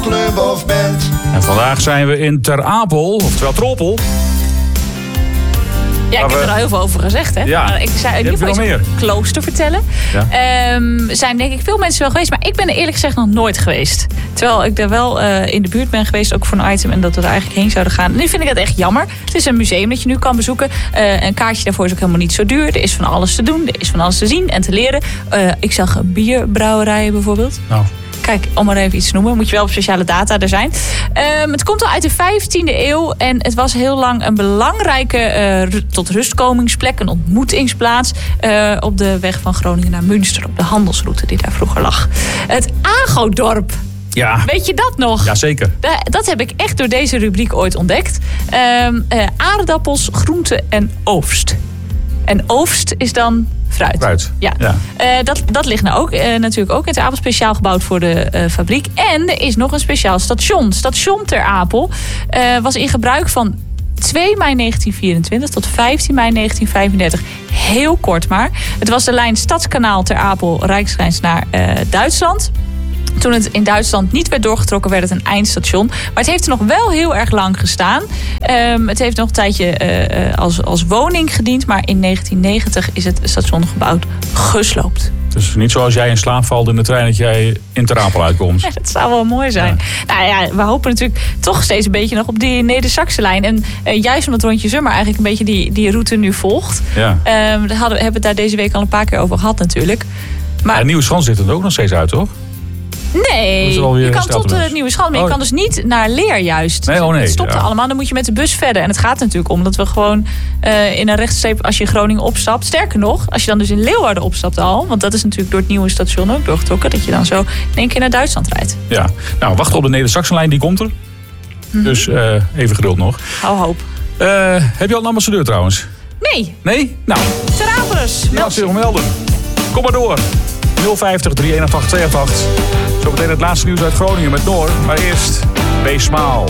club of band. En vandaag zijn we in Ter Apel, oftewel Troppel. Ja, ik heb er al heel veel over gezegd, hè. Ja. Maar ik zei in ieder geval iets over klooster vertellen. Ja. Zijn denk ik veel mensen wel geweest, maar ik ben er eerlijk gezegd nog nooit geweest. Terwijl ik daar wel in de buurt ben geweest, ook voor een item, en dat we er eigenlijk heen zouden gaan. Nu vind ik het echt jammer. Het is een museum dat je nu kan bezoeken. Een kaartje daarvoor is ook helemaal niet zo duur. Er is van alles te doen, er is van alles te zien en te leren. Ik zag bierbrouwerijen bijvoorbeeld. Nou. Kijk, om maar even iets te noemen, moet je wel op speciale data er zijn. Het komt al uit de 15e eeuw en het was heel lang een belangrijke tot rustkomingsplek, een ontmoetingsplaats op de weg van Groningen naar Münster, op de handelsroute die daar vroeger lag. Het Agodorp. Ja. Weet je dat nog? Jazeker. Dat heb ik echt door deze rubriek ooit ontdekt. Aardappels, groenten en oogst. En oogst is dan fruit. Ja. Dat ligt nou ook natuurlijk ook in Ter Apel, speciaal gebouwd voor de fabriek. En er is nog een speciaal station. Station Ter Apel was in gebruik van 2 mei 1924 tot 15 mei 1935. Heel kort maar. Het was de lijn Stadskanaal Ter Apel, Rijksgrens naar Duitsland. Toen het in Duitsland niet werd doorgetrokken, werd het een eindstation. Maar het heeft er nog wel heel erg lang gestaan. Het heeft nog een tijdje als woning gediend. Maar in 1990 is het station gebouwd gesloopt. Dus niet zoals jij in slaap valt in de trein dat jij in Ter Apel uitkomt. Ja, dat zou wel mooi zijn. Ja. Nou ja, we hopen natuurlijk toch steeds een beetje nog op die Neder-Saxe-lijn. En juist omdat Rondje Zummer eigenlijk een beetje die route nu volgt. Ja. Hebben we het daar deze week al een paar keer over gehad natuurlijk. Maar Nieuwe Schans zit er ook nog steeds uit, toch? Nee, je kan tot de Nieuwe Schans, maar je kan dus niet naar Leer juist. Nee, Het stopt allemaal, dan moet je met de bus verder. En het gaat natuurlijk om dat we gewoon in een rechtstreep, als je in Groningen opstapt. Sterker nog, als je dan dus in Leeuwarden opstapt al, want dat is natuurlijk door het nieuwe station ook doorgetrokken, dat je dan zo in één keer naar Duitsland rijdt. Ja, nou wachten op de Neder-Saxe-lijn, die komt er. Dus even geduld nog. Hou hoop. Heb je al een ambassadeur trouwens? Nee. Nee? Nou. Ter Apelers. Ja, zullen we melden. Kom maar door. 050 318 288. Zometeen het laatste nieuws uit Groningen met Noor. Maar eerst, wees smaal.